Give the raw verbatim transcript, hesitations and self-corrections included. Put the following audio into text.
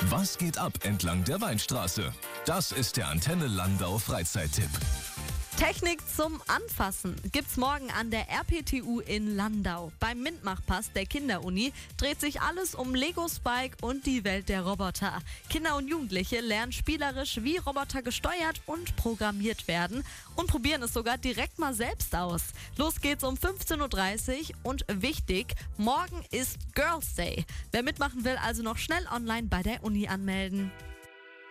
Was geht ab entlang der Weinstraße? Das ist der Antenne Landau Freizeittipp. Technik zum Anfassen gibt's morgen an der R P T U in Landau. Beim Mitmachpass der Kinderuni dreht sich alles um Lego Spike und die Welt der Roboter. Kinder und Jugendliche lernen spielerisch, wie Roboter gesteuert und programmiert werden und probieren es sogar direkt mal selbst aus. Los geht's um fünfzehn Uhr dreißig und wichtig, morgen ist Girls Day. Wer mitmachen will, also noch schnell online bei der Uni anmelden.